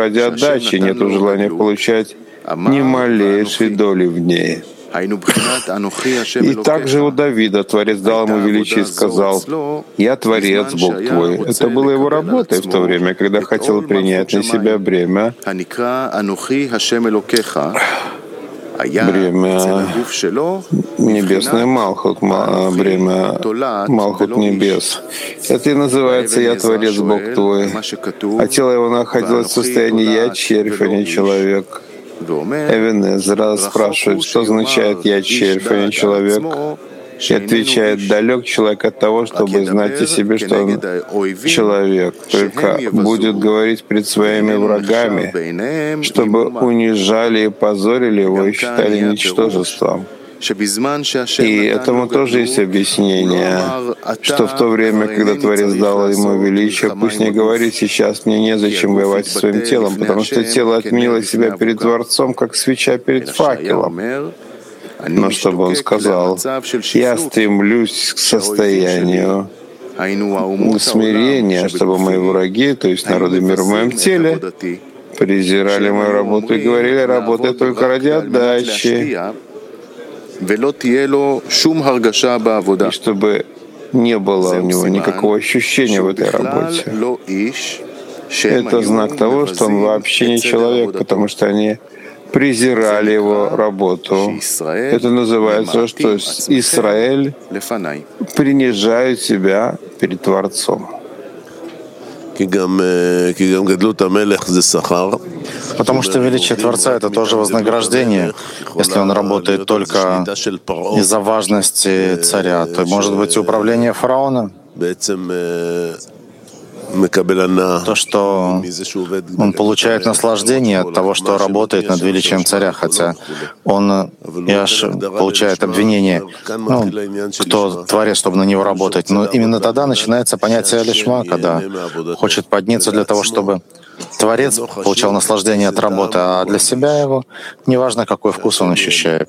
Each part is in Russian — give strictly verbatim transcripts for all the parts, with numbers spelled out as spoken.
ради отдачи, нет желания получать ни малейшей доли в ней. И также у Давида Творец дал ему величие и сказал: «Я Творец, Бог твой». Это было его работой в то время, когда хотел принять на себя бремя, бремя небесное Малхут, бремя Малхут небес. Это и называется «Я Творец, Бог твой». А тело его находилось в состоянии «Я червь, а не человек». Эвен Эзра спрашивает, что означает «я червь, а не человек», и отвечает: далек человек от того, чтобы знать о себе, что он человек, только будет говорить пред своими врагами, чтобы унижали и позорили его и считали ничтожеством. И этому тоже есть объяснение, что в то время, когда Творец дал ему величие, пусть не говорит сейчас: мне незачем воевать со своим телом, потому что тело отменило себя перед Творцом, как свеча перед факелом. Но чтобы он сказал: я стремлюсь к состоянию смирения, чтобы мои враги, то есть народы мира в моем теле, презирали мою работу и говорили: работай только ради отдачи, и чтобы не было у него никакого ощущения в этой работе. Это знак того, что он вообще не человек, потому что они презирали его работу. Это называется, что Израиль принижает себя перед Творцом. Потому что величие Творца — это тоже вознаграждение. Если он работает только из-за важности царя, то, может быть, и управление фараоном. То, что он получает наслаждение от того, что работает над величием царя, хотя он и аж получает обвинение, ну, кто творец, чтобы на него работать. Но именно тогда начинается понятие лишма, когда хочет подняться для того, чтобы творец получал наслаждение от работы, а для себя его неважно, какой вкус он ощущает.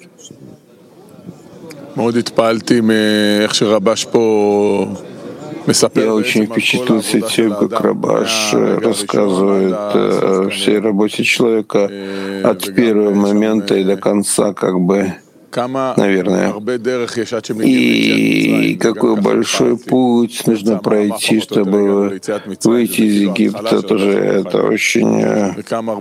Я очень впечатлился тем, как Рабаш рассказывает о всей работе человека от первого момента и до конца, как бы, наверное. И какой большой путь нужно пройти, чтобы выйти из Египта. Тоже это очень э,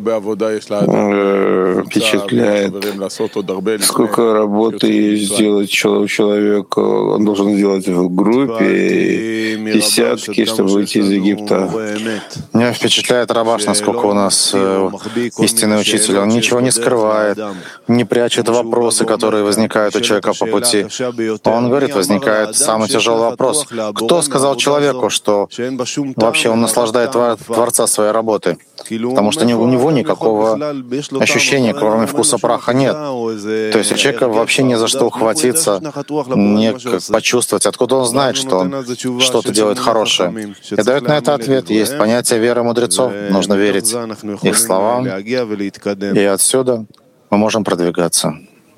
впечатляет. Сколько работы есть сделать человеку, он должен сделать в группе, десятки, чтобы выйти из Египта. Меня впечатляет Рабаш, насколько у нас э, истинный учитель. Он ничего не скрывает, не прячет вопросы, которые возникают у человека по пути. Он говорит, возникает самый тяжелый вопрос. Кто сказал человеку, что вообще он наслаждает Творца своей работы? Потому что у него никакого ощущения, кроме вкуса праха, нет. То есть у человека вообще не за что ухватиться, не почувствовать, откуда он знает, что он что-то делает хорошее. И дает на это ответ. Есть понятие веры мудрецов. Нужно верить их словам, и отсюда мы можем продвигаться.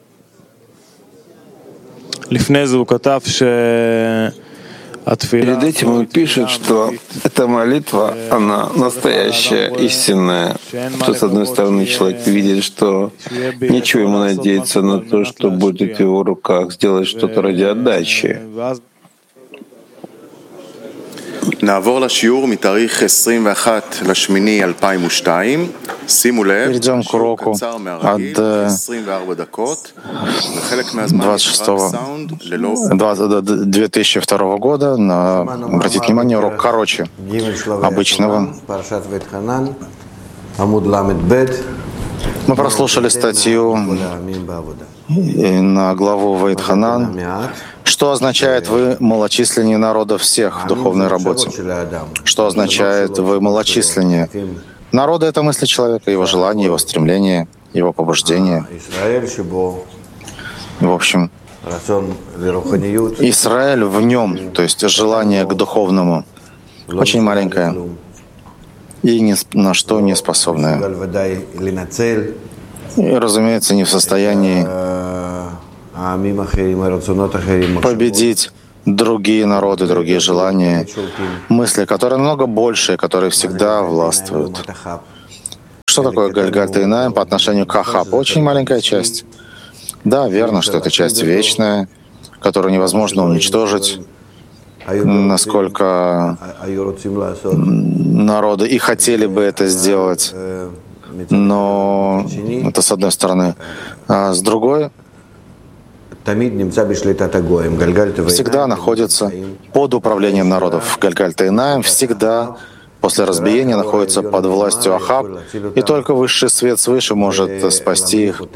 Перед этим он пишет, что эта молитва, она настоящая, истинная. Что, с одной стороны, человек видит, что нечего ему надеяться на то, что будет в его руках сделать что-то ради отдачи. Перейдем к уроку от двадцать шестого две тысячи второго года. На, обратите внимание, урок короче обычного. Мы прослушали статью на главу Ваидханан. Что означает «вы малочисленнее народа всех» в духовной работе? Что означает «вы малочисленнее»? Народа — это мысли человека, его желания, его стремления, его побуждения. В общем, Израиль в нем, то есть желание к духовному, очень маленькое и ни на что не способное. И, разумеется, не в состоянии победить другие народы, другие желания, мысли, которые намного больше, которые всегда властвуют. Что такое Гальгальта Инаим по отношению к Ахаб? Очень маленькая часть. Да, верно, что это часть вечная, которую невозможно уничтожить, насколько народы и хотели бы это сделать. Но это с одной стороны. А с другой, всегда находится под управлением народов. Гальгальта Инаим всегда после разбиения находится под властью Ахаб, и только высший свет свыше может спасти их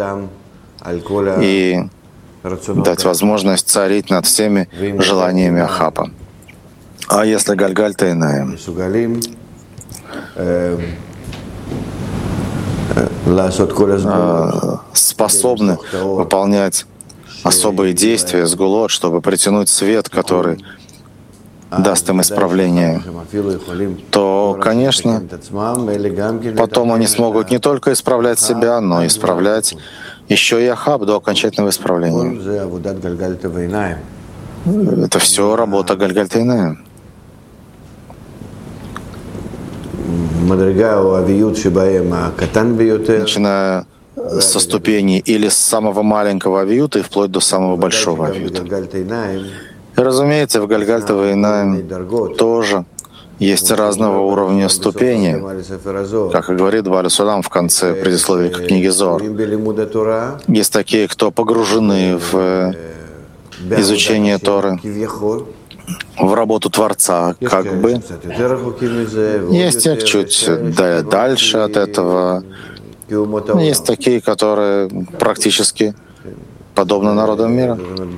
и дать возможность царить над всеми желаниями Ахаба. А если Гальгальта Инаим способны выполнять особые действия с гулот, чтобы притянуть свет, который даст им исправление, то, конечно, потом они смогут не только исправлять себя, но и исправлять еще и Ахаб до окончательного исправления. Это все работа Гальгальта Инаим. Начиная со ступени или с самого маленького авиюта и вплоть до самого большого авиюта. И, разумеется, в Гальгальта Инаим тоже есть разного уровня ступени, как и говорит Бааль Сулам в конце предисловия к книге Зоар. Есть такие, кто погружены в изучение Торы, в работу Творца, как бы. Есть те чуть дальше от этого. Есть такие, которые практически подобны народам мира.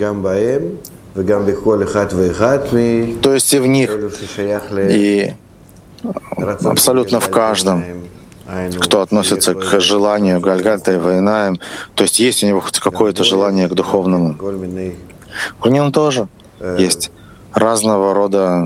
То есть и в них, и абсолютно в каждом, кто относится к желанию Гальгальта Инаим, то есть есть у него хоть какое-то желание к духовному. В нем тоже есть разного рода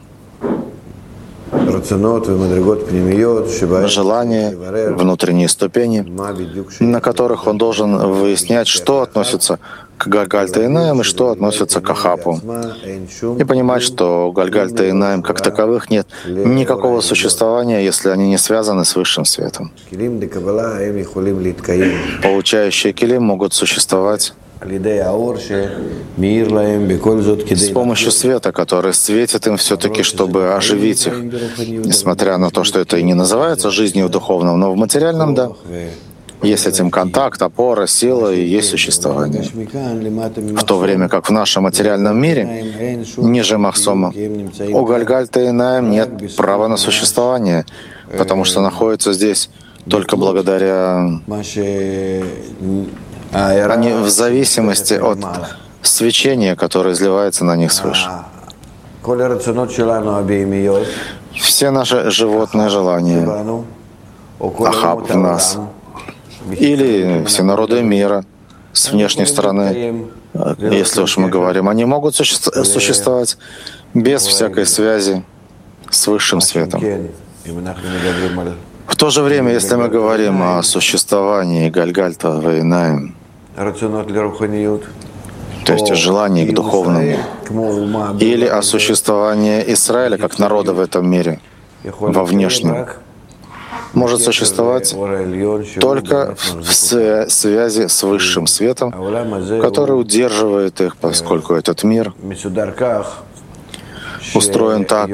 желания, внутренние ступени, на которых он должен выяснять, что относится к Гальгальта Инаим и что относится к Ахапу. И понимать, что Гальгальта Инаим как таковых нет никакого существования, если они не связаны с высшим светом. Получающие килим могут существовать с помощью света, который светит им все-таки, чтобы оживить их. Несмотря на то, что это и не называется жизнью духовным, но в материальном — да. Есть этим контакт, опора, сила и есть существование. В то время как в нашем материальном мире, ниже Махсома, у Гальгальта Инаим нет права на существование, потому что находится здесь только благодаря... Они в зависимости от свечения, которое изливается на них свыше. Все наши животные желания, Ахаб в нас, или все народы мира с внешней стороны, если уж мы говорим, они могут суще- существовать без всякой связи с высшим светом. В то же время, если мы говорим о существовании Гальгальта Инаим, то есть о желании к духовному, или о существовании Израиля как народа в этом мире, во внешнем, может существовать только в связи с высшим светом, который удерживает их, поскольку этот мир устроен так,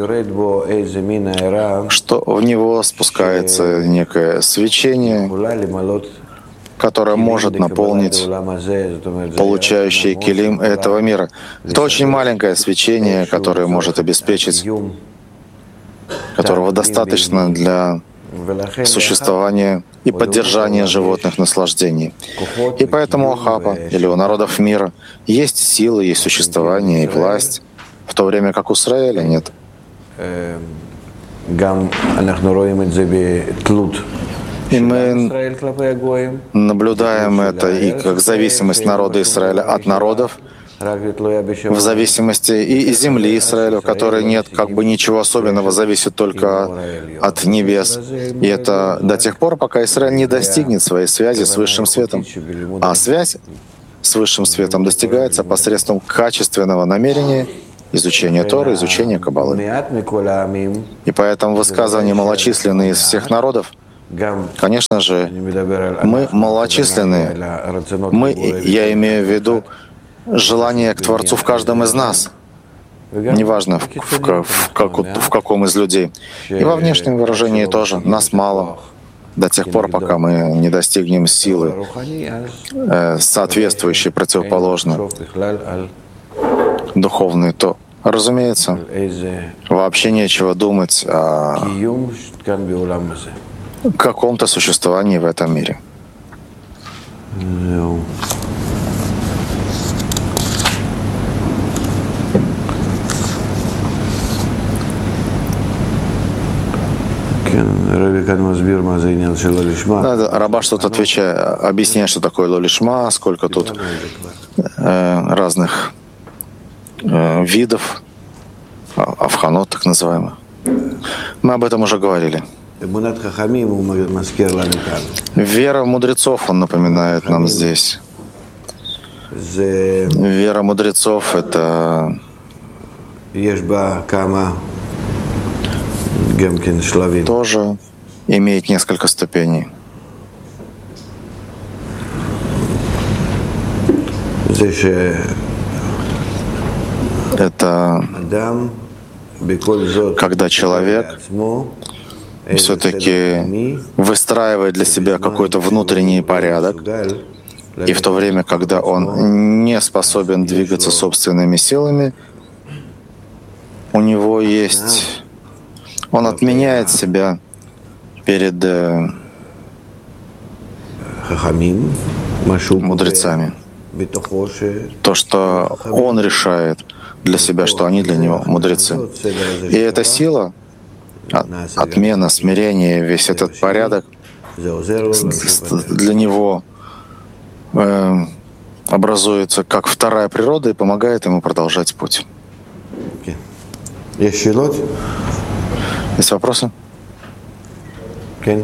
что в него спускается некое свечение, которое может наполнить получающий килим этого мира. Это очень маленькое свечение, которое может обеспечить, которого достаточно для существования и поддержания животных наслаждений. И поэтому у Ахаба или у народов мира есть сила, есть существование и власть, в то время как у Израиля нет. И мы наблюдаем это и как зависимость народа Израиля от народов, в зависимости и земли Израиля, в которой нет как бы ничего особенного, зависит только от небес. И это до тех пор, пока Израиль не достигнет своей связи с высшим светом. А связь с высшим светом достигается посредством качественного намерения, изучения Торы, изучения Каббалы. И поэтому высказывания малочисленные из всех народов Конечно же, мы малочисленные. Мы, я имею в виду желание к Творцу в каждом из нас, неважно в, в, в, как, в каком из людей. И во внешнем выражении тоже. Нас мало. До тех пор, пока мы не достигнем силы, э, соответствующей, противоположной духовной, то, разумеется, вообще нечего думать о каком-то существовании в этом мире. Раба что-то отвечает, объясняет, что такое лолишма, сколько тут э, разных э, видов, авханот так называемых. Мы об этом уже говорили. Вера мудрецов, он напоминает нам здесь. Вера мудрецов — это тоже имеет несколько ступеней. Это когда человек все-таки выстраивает для себя какой-то внутренний порядок, и в то время, когда он не способен двигаться собственными силами, у него есть... Он отменяет себя перед мудрецами. То, что он решает для себя, что они для него мудрецы. И эта сила, отмена, смирение, весь этот порядок для него э, образуется как вторая природа и помогает ему продолжать путь. Есть вопросы? Okay.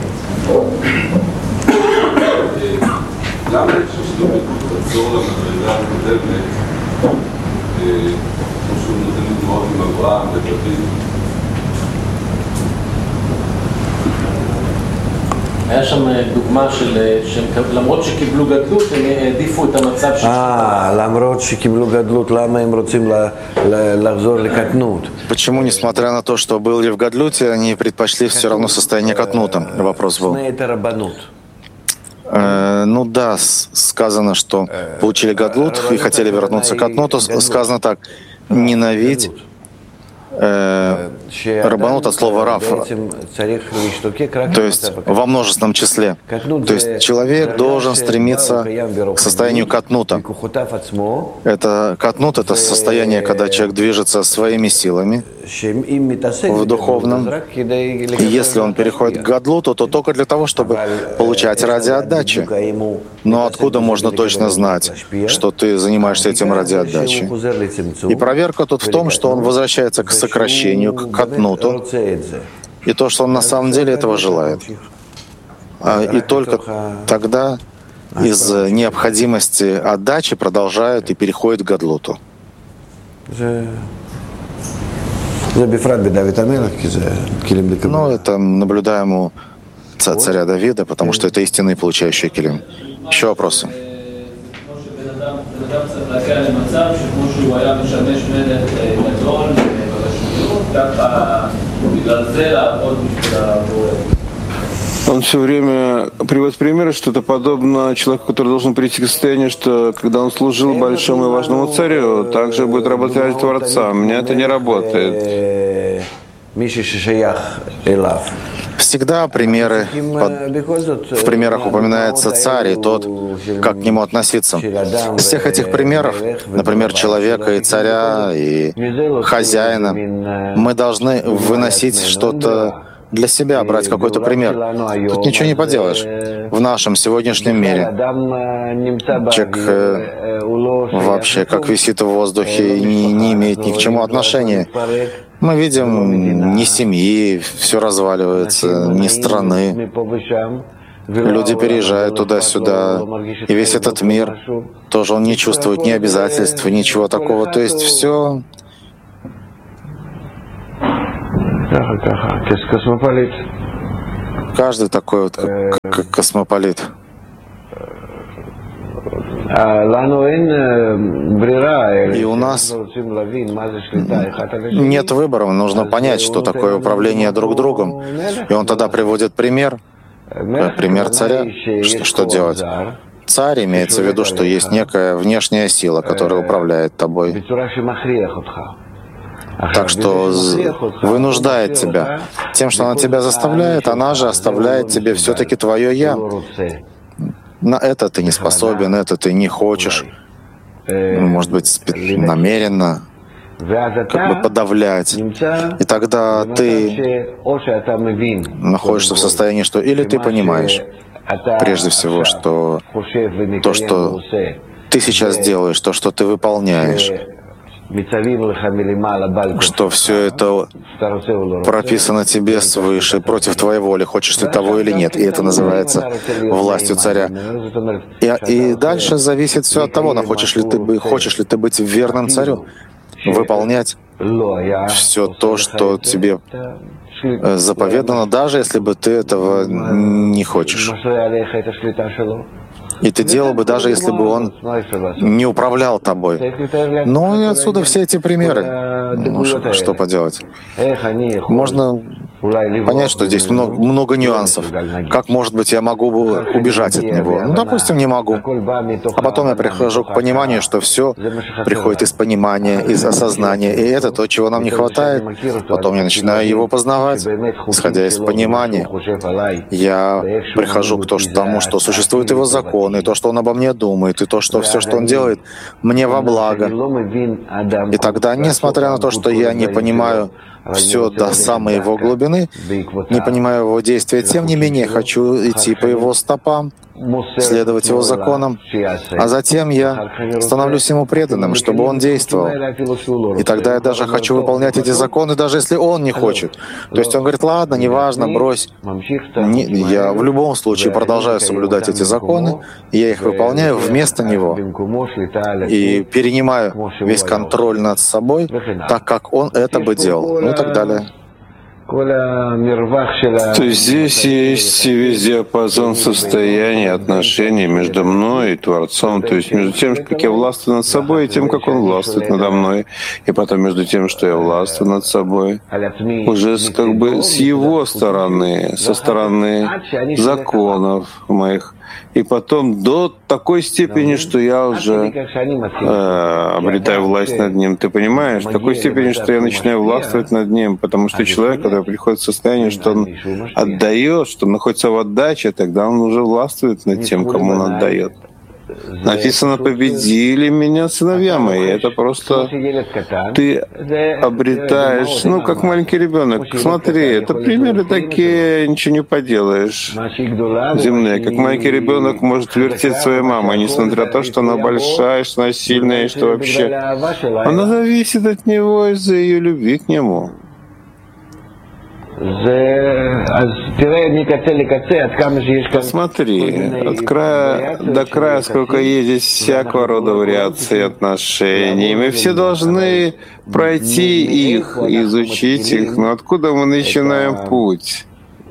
היה שם דוגמה של, למרות שקיבלו גדלות, הם העדיפו את המצב של... אה, למרות שקיבלו גדלות, למה הם רוצים לחזור לקטנות? Почему, несмотря на то, что были в гадлуте, они предпочли все равно состояние катнута? Вопрос был. Э, ну да, сказано, что получили гадлут и хотели вернуться к катнуту. Сказано так: ненавидь. Э, рабанут от слова «рав», то есть во множественном числе. То есть человек должен стремиться к состоянию катнута. Это катнут — это состояние, когда человек движется своими силами в духовном. И если он переходит к гадлуту, то только для того, чтобы получать ради отдачи. Но откуда можно точно знать, что ты занимаешься этим ради отдачи? И проверка тут в том, что он возвращается к сокращению, к катнуту, и то, что он на самом деле этого желает. И только тогда из необходимости отдачи продолжают и переходят к гадлуту. Ну, это наблюдаем у царя Давида, потому что это истинные получающие килим. Еще вопросы? Он все время приводит примеры, что это подобно человеку, который должен прийти к состоянию, что когда он служил большому и важному царю, также будет работать ради Творца. У меня это не работает. Всегда примеры, под, в примерах упоминается царь и тот, как к нему относиться. Из всех этих примеров, например, человека и царя, и хозяина, мы должны выносить что-то для себя, брать какой-то пример. Тут ничего не поделаешь. В нашем сегодняшнем мире человек э, вообще как висит в воздухе и не, не имеет ни к чему отношения. Мы видим ни семьи, все разваливается, ни страны. Люди переезжают туда-сюда, и весь этот мир тоже он не чувствует ни обязательств, ничего такого. То есть все... Каждый такой вот как, как космополит. И у нас нет выбора, нужно понять, что такое управление друг другом. И он тогда приводит пример, пример царя, что, что делать. Царь имеется в виду, что есть некая внешняя сила, которая управляет тобой. Так что вынуждает тебя. Тем, что она тебя заставляет, она же оставляет тебе все-таки твое «я». На это ты не способен, это ты не хочешь, может быть, намеренно, как бы подавлять. И тогда ты находишься в состоянии, что или ты понимаешь, прежде всего, что то, что ты сейчас делаешь, то, что ты выполняешь, что все это прописано тебе свыше, против твоей воли, хочешь ты того или нет. И это называется властью царя. И, и дальше зависит все от того, хочешь ли ты, хочешь ли ты быть верным царю, выполнять все то, что тебе заповедано, даже если бы ты этого не хочешь. И ты делал бы, даже если бы он не управлял тобой. Ну и отсюда все эти примеры. Ну, что, что поделать? Можно понять, что здесь много, много нюансов. Как, может быть, я могу убежать от него? Ну, допустим, не могу. А потом я прихожу к пониманию, что все приходит из понимания, из осознания. И это то, чего нам не хватает. Потом я начинаю его познавать, исходя из понимания. Я прихожу к тому, что существует его закон, и то, что он обо мне думает, и то, что все, что он делает, мне во благо. И тогда, несмотря на то, что я не понимаю все до самой его глубины, не понимаю его действия, тем не менее хочу идти по его стопам, следовать его законам, а затем я становлюсь ему преданным, чтобы он действовал. И тогда я даже хочу выполнять эти законы, даже если он не хочет. То есть он говорит: ладно, неважно, брось. Не, я в любом случае продолжаю соблюдать эти законы, и я их выполняю вместо него. И перенимаю весь контроль над собой, так как он это бы делал. Ну и так далее. То есть здесь есть весь диапазон состояний, отношений между мной и Творцом, то есть между тем, как я властвую над собой, и тем, как Он властвует надо мной, и потом между тем, что я властвую над собой, уже с, как бы с Его стороны, со стороны законов моих, и потом до такой степени, что я уже э, обретаю власть над ним. Ты понимаешь? В такой степени, что я начинаю властвовать над ним, потому что человек, когда приходит в состояние, что он отдает, что он находится в отдаче, тогда он уже властвует над тем, кому он отдает. Написано: победили меня сыновья мои. Это просто ты обретаешь, ну, как маленький ребенок. Смотри, это примеры такие, ничего не поделаешь. Земные, как маленький ребенок может вертеть своей мамой, несмотря на то, что она большая, что она сильная, и что вообще она зависит от него из-за ее любви к нему. Посмотри, от края до края, сколько есть здесь всякого рода вариаций отношений. Мы все должны пройти их, изучить их. Но откуда мы начинаем путь?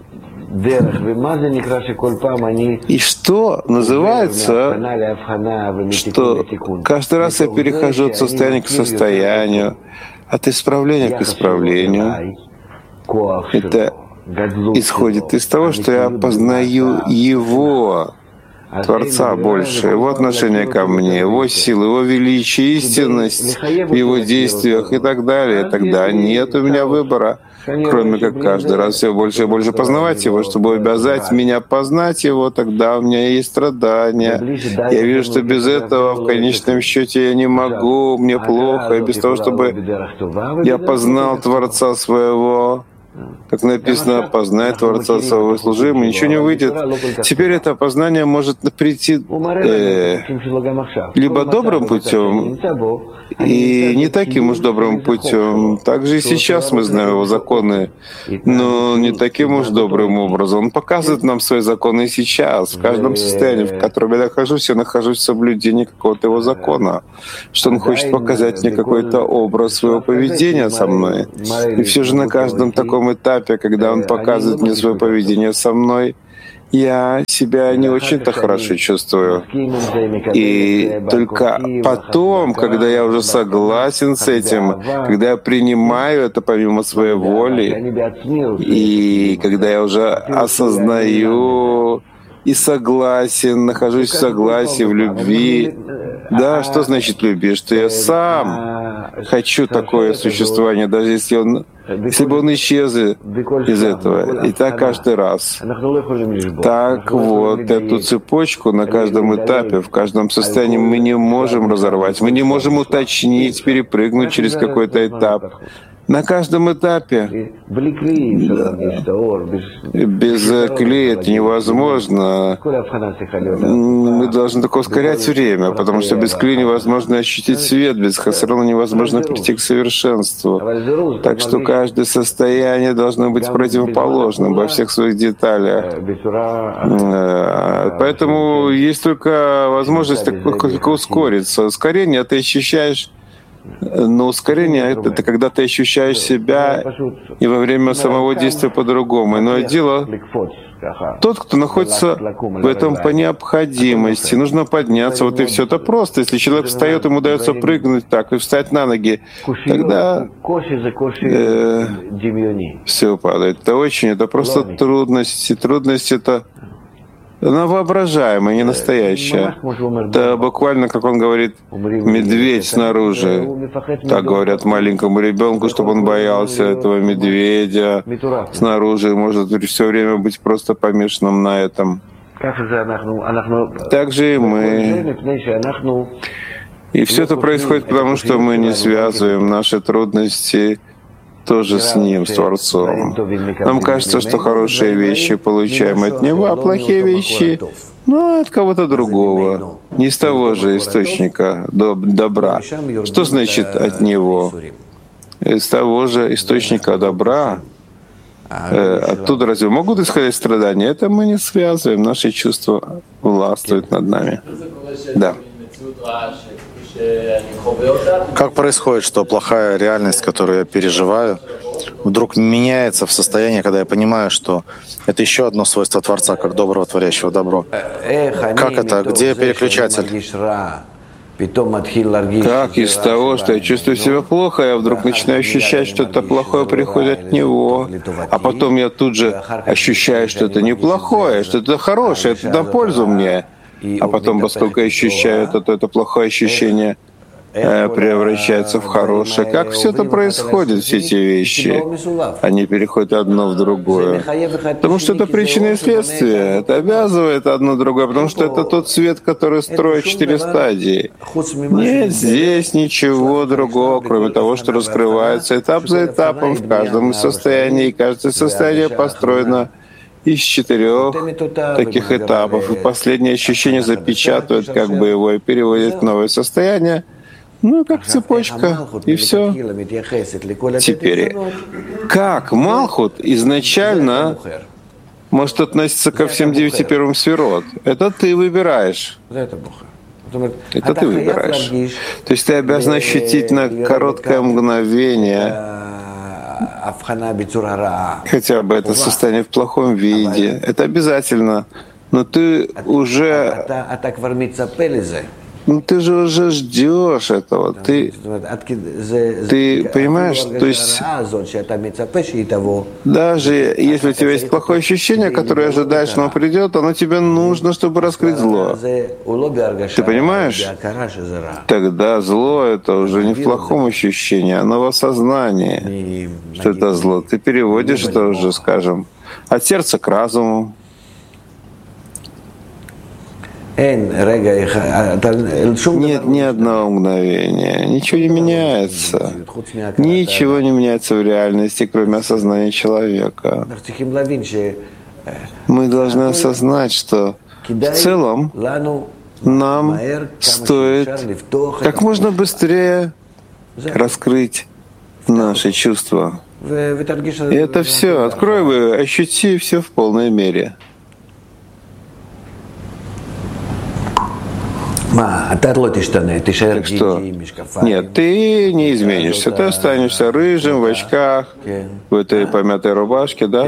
И что называется, что каждый раз я перехожу от состояния к состоянию, от исправления к исправлению. Это исходит из того, что я познаю Его, Творца, больше, Его отношение ко мне, Его силу, Его величие, истинность в Его действиях и так далее. Тогда нет у меня выбора, кроме как каждый раз все больше и больше познавать Его, чтобы обязать меня познать Его. Тогда у меня есть страдания. Я вижу, что без этого в конечном счете я не могу, мне плохо, и без того, чтобы я познал Творца своего, как написано: познай Творца своего служимого, ничего не выйдет. Теперь это познание может прийти э, либо добрым путем, и не таким уж добрым путем. Также и сейчас мы знаем Его законы, но не таким уж добрым образом. Он показывает нам свои законы и сейчас, в каждом состоянии, в котором я нахожусь, я нахожусь в соблюдении какого-то Его закона, что Он хочет показать мне какой-то образ своего поведения со мной. И все же на каждом таком первом этапе, когда он показывает мне свое поведение со мной, я себя не очень-то хорошо чувствую. И только потом, когда я уже согласен с этим, когда я принимаю это помимо своей воли, и когда я уже осознаю и согласен, нахожусь в согласии, в любви. Да, что значит любви? Что я сам хочу такое существование, даже если он, если бы он исчез из этого. И так каждый раз. Так вот, эту цепочку на каждом этапе, в каждом состоянии мы не можем разорвать, мы не можем уточнить, перепрыгнуть через какой-то этап. На каждом этапе. Без клея это невозможно. Мы должны только ускорять время, потому что без клея невозможно ощутить свет, без хасрона невозможно прийти к совершенству. Так что каждое состояние должно быть противоположным во всех своих деталях. Поэтому есть только возможность только ускориться. Ускорение — ты ощущаешь. Но ускорение — это, это когда ты ощущаешь себя и во время самого действия по-другому. Иное дело, тот, кто находится в этом по необходимости, нужно подняться, вот и все. Это просто. Если человек встает, ему удается прыгнуть так и встать на ноги, тогда э, все падает. Это очень, это просто трудности. Трудность — это она воображаемая, не настоящая. Это буквально, как он говорит, медведь снаружи. Так говорят маленькому ребенку, чтобы он боялся этого медведя снаружи, может все время быть просто помешанным на этом. Так же и мы. И все это происходит потому, что мы не связываем наши трудности тоже с Ним, с Творцом. Нам кажется, что хорошие вещи получаем от Него, а плохие вещи — ну, от кого-то другого, не из того же источника добра. Что значит от Него? Из того же источника добра. Э, оттуда разве могут исходить страдания? Это мы не связываем, наши чувства властвуют над нами. Да. Как происходит, что плохая реальность, которую я переживаю, вдруг меняется в состоянии, когда я понимаю, что это еще одно свойство Творца, как доброго, творящего добро? Как это? Где переключатель? Как из того, что я чувствую себя плохо, я вдруг начинаю ощущать, что это плохое приходит от Него, а потом я тут же ощущаю, что это неплохое, что это хорошее, это на пользу мне. А потом, поскольку я ощущаю это, то это плохое ощущение э, превращается в хорошее. Как все это происходит, все эти вещи? Они переходят одно в другое. Потому что это причина и следствие. Это обязывает одно другое, потому что это тот свет, который строит четыре стадии. Нет здесь ничего другого, кроме того, что раскрывается этап за этапом в каждом состоянии. И каждое состояние построено из четырех таких этапов. И последнее ощущение запечатывает как бы его и переводит в новое состояние. Ну, как цепочка, и все. Теперь, как Малхут изначально может относиться ко всем девяти первым сферот? Это ты выбираешь. Это ты выбираешь. То есть ты обязан ощутить на короткое мгновение хотя бы это состояние в плохом виде. Это обязательно. Но ты уже... Ну ты же уже ждешь этого. Ты, ты понимаешь, то есть даже если у тебя есть плохое ощущение, которое ожидаешь, что оно придет, оно тебе нужно, чтобы раскрыть зло. Ты понимаешь? Тогда зло — это уже не в плохом ощущении, оно в осознании, что это зло. Ты переводишь это уже, скажем, от сердца к разуму. Нет ни одного мгновения. Ничего не меняется. Ничего не меняется в реальности, кроме осознания человека. Мы должны осознать, что в целом нам стоит как можно быстрее раскрыть наши чувства. И это все. Открой вы, ощути все в полной мере. Так что, нет, ты не изменишься, ты останешься рыжим, в очках, в этой помятой рубашке, да?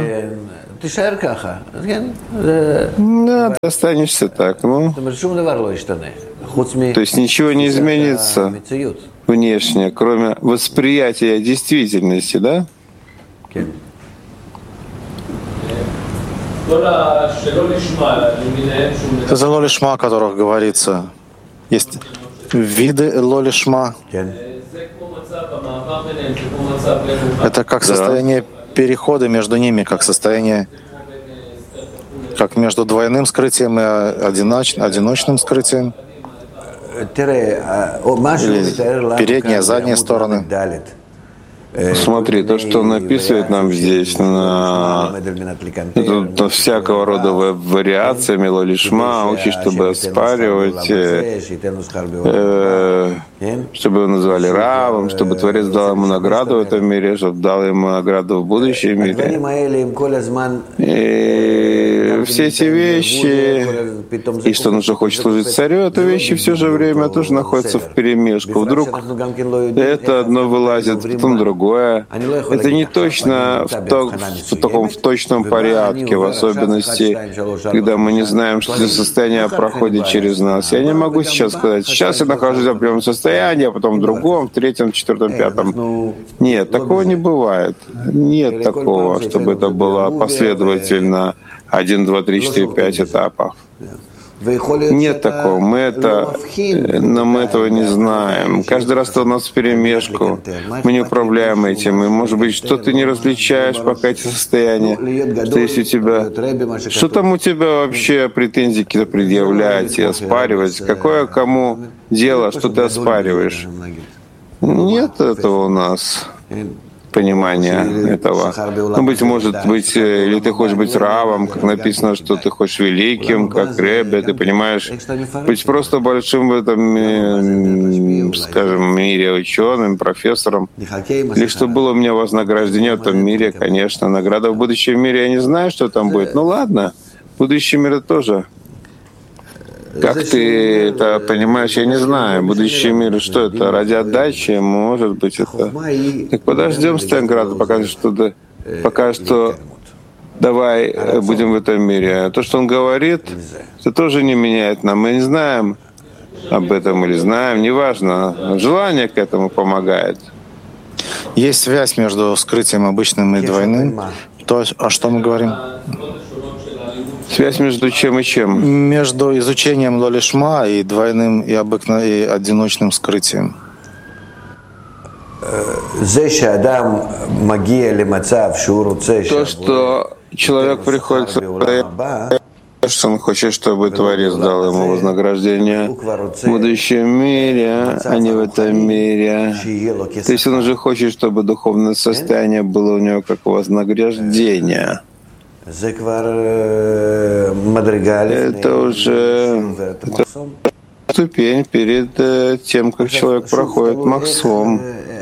Да, ты останешься так, ну. То есть ничего не изменится внешне, кроме восприятия действительности, да? Это лолишма, о которых говорится. Есть виды лолишма. Это как состояние перехода между ними, как состояние, как между двойным скрытием и одиноч, одиночным скрытием. Или передняя, задняя стороны. Смотри, то, что он описывает нам здесь, на, это всякого рода вариациями лолишма, учит, чтобы оспаривать, э, чтобы его назвали равом, чтобы Творец дал ему награду в этом мире, чтобы дал ему награду в будущем мире. И все эти вещи, и что он уже хочет служить царю, это вещи все же время тоже находятся в перемешку. Вдруг это одно вылазит, потом другое. Это не точно в, то, в таком в точном порядке, в особенности, когда мы не знаем, что это состояние проходит через нас. Я не могу сейчас сказать, сейчас я нахожусь в определенном состоянии, а потом в другом, в третьем, в четвертом, в пятом. Нет, такого не бывает. Нет такого, чтобы это было последовательно один, два, три, четыре, пять этапов. Нет такого. Мы это, но мы этого не знаем. Каждый раз это у нас вперемешку. Мы не управляем этим. И, может быть, что ты не различаешь пока эти состояния. Что если у тебя... Что там у тебя вообще претензии какие-то предъявлять и оспаривать? Какое кому дело, что ты оспариваешь? Нет этого у нас. Понимания этого. Ну, быть может быть, или ты хочешь быть равом, как написано, что ты хочешь великим, как Ребе, ты понимаешь, быть просто большим в этом, скажем, мире ученым, профессором. Или что было у меня вознаграждение в этом мире, конечно. Награда в будущем мире, я не знаю, что там будет. Ну ладно, будущий мир тоже. Как ты это понимаешь, я не знаю. Будущий мир, что это? Ради отдачи, может быть, это... Так подождем Стенграда, пока что, пока что давай будем в этом мире. То, что он говорит, это тоже не меняет нам. Мы не знаем об этом или знаем, неважно. Желание к этому помогает. Есть связь между скрытием обычным и двойным. То, о что мы говорим? Связь между чем и чем? Между изучением лолишма и двойным и, обыкно... и одиночным скрытием. То, что человек приходит в что он хочет, чтобы Творец дал ему вознаграждение в будущем мире, а не в этом мире. То есть он уже хочет, чтобы духовное состояние было у него как вознаграждение. Это уже это ступень перед тем, как человек проходит махсом.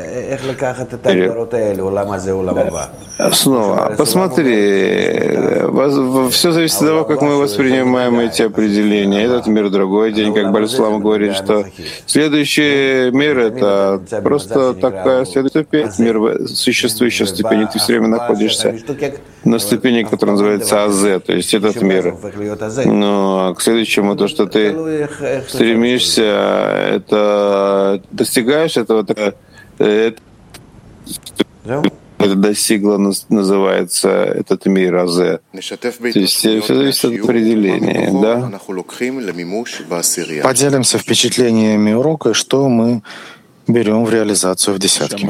Снова, посмотри, все зависит от того, как мы воспринимаем эти определения. Этот мир, другой день, как Бальслам говорит, что следующий мир — это просто такая следующая ступень, мир, существующая ступень, и ты все время находишься на ступени, которая называется АЗ, то есть этот мир. Но к следующему, то, что ты стремишься, это достигаешь этого, это, это достигло, называется этот мир АЗ. То есть все зависит от определения, да? Поделимся впечатлениями урока, и что мы берем в реализацию в десятке.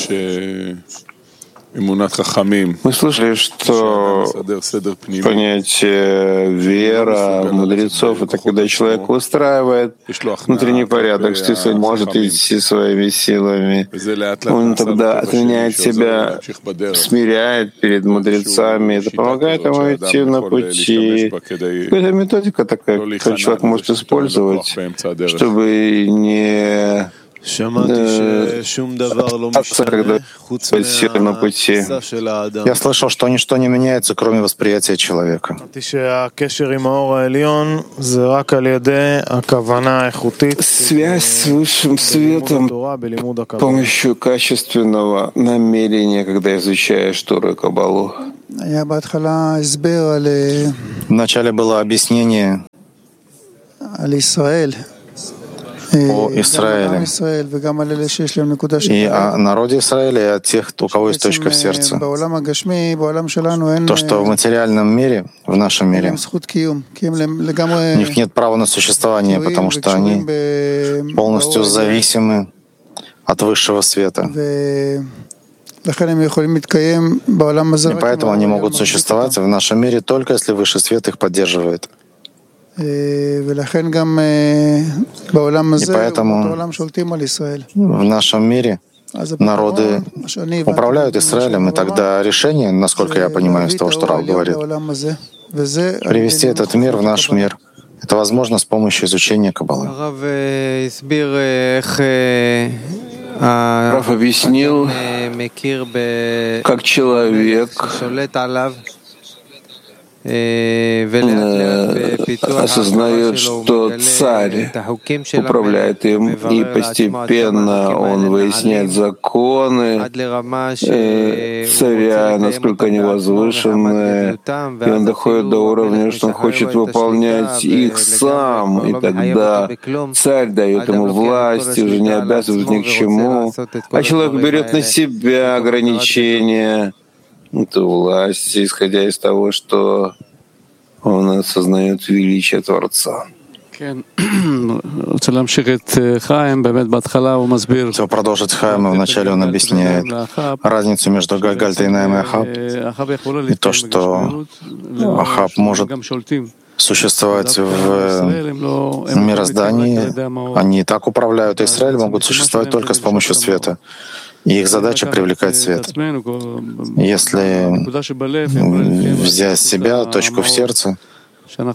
Мы слышали, что понятие вера мудрецов — это когда человек устраивает внутренний порядок, что он может идти своими силами. Он тогда отменяет себя, смиряет перед мудрецами. Это помогает ему идти на пути. Это методика такая, которую человек может использовать, чтобы не на пути. Я слышал, что ничто не меняется, кроме восприятия человека. Связь с высшим светом с помощью качественного намерения, когда изучаешь Тору и Кабалу. Вначале было объяснение о Израиле и о народе Израиля, и о тех, у кого есть точка в сердце. То, что в материальном мире, в нашем мире, у них нет права на существование, потому что они полностью зависимы от высшего света. И поэтому они могут существовать в нашем мире только если высший свет их поддерживает. И поэтому в нашем мире народы управляют Израилем, и тогда решение, насколько я понимаю из того, что Рав говорит, привести этот мир в наш мир. Это возможно с помощью изучения Каббалы. Рав объяснил, как человек осознает, что царь управляет им, и постепенно он выясняет законы царя, насколько они возвышенные, и он доходит до уровня, что он хочет выполнять их сам, и тогда царь дает ему власть, и уже не обязывает ни к чему, а человек берет на себя ограничения, эту власть, исходя из того, что он осознает величие Творца. Все продолжит Хаим, вначале он объясняет разницу между Гальгальтейнаем и Ахаб, и то, что Ахаб может существовать в мироздании. Они и так управляют Израилем, могут существовать только с помощью света. И их задача — привлекать свет. Если взять себя, точку в сердце, то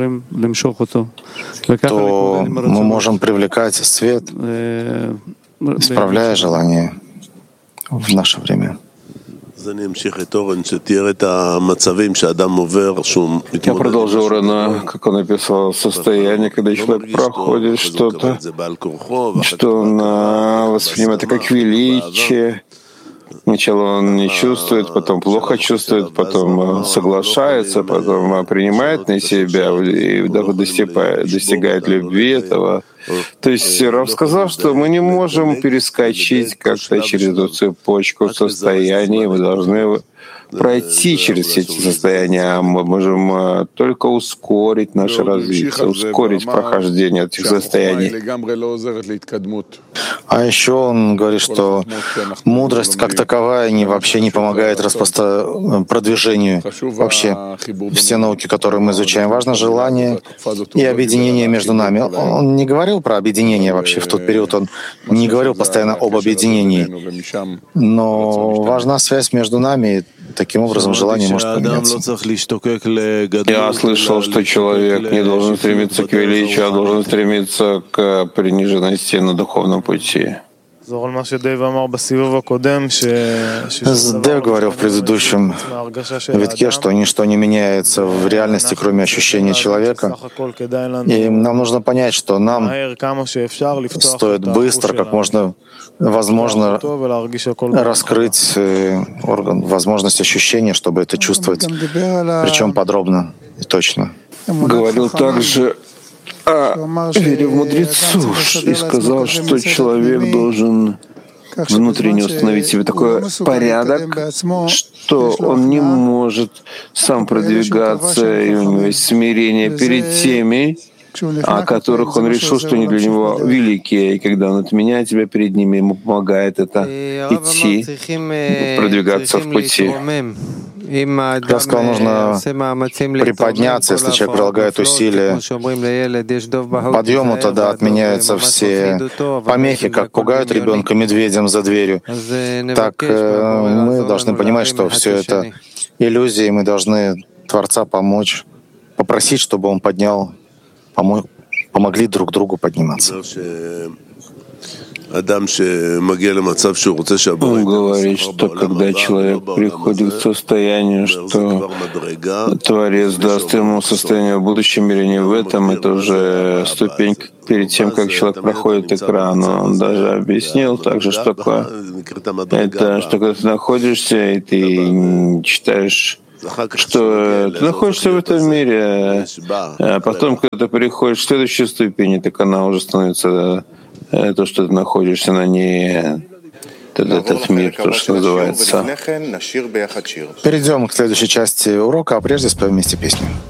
мы можем привлекать свет, исправляя желание в наше время. Я продолжу Рена, как он описал состояние, когда человек проходит что-то, что он воспринимает это как величие. Сначала он не чувствует, потом плохо чувствует, потом соглашается, потом принимает на себя и даже достигает любви этого. То есть Рав сказал, что мы не можем перескочить как-то через эту цепочку состояний, мы должны пройти через все эти состояния, мы можем только ускорить наше развитие, ускорить прохождение этих состояний. А еще он говорит, что мудрость как таковая не, вообще не помогает распро... продвижению. Вообще, все науки, которые мы изучаем, важно желание и объединение между нами. Он не говорил про объединение вообще в тот период, он не говорил постоянно об объединении. Но важна связь между нами, и таким образом желание может поменяться. Я слышал, что человек не должен стремиться к величию, а должен стремиться к приниженности на духовном пути. Дэв говорил в предыдущем витке, что ничто не меняется в реальности, кроме ощущения человека. И нам нужно понять, что нам стоит быстро, как можно возможно, раскрыть орган, возможность ощущения, чтобы это чувствовать, причем подробно и точно. Говорил также о вере в мудрецов и сказал, что человек должен внутренне установить себе такой порядок, что он не может сам продвигаться, и у него есть смирение перед теми, о которых он решил, что они для него великие. И когда он отменяет тебя перед ними, ему помогает это идти, продвигаться в пути. Я сказал, нужно приподняться, если человек прилагает усилия к подъему, тогда отменяются все помехи, как пугают ребенка медведем за дверью. Так мы должны понимать, что все это иллюзии, мы должны Творца помочь, попросить, чтобы Он поднял, помог, помогли друг другу подниматься. Он говорит, что когда человек приходит к состоянию, что Творец даст ему состояние в будущем мире, не в этом, это уже ступенька перед тем, как человек проходит экран. Он даже объяснил также, что такое. Это что когда ты находишься, и ты читаешь, что ты находишься в этом мире, а потом, когда ты переходишь к следующей ступени, так она уже становится то, что ты находишься на ней, этот мир, то, что называется. Перейдем к следующей части урока, а прежде споем вместе песню.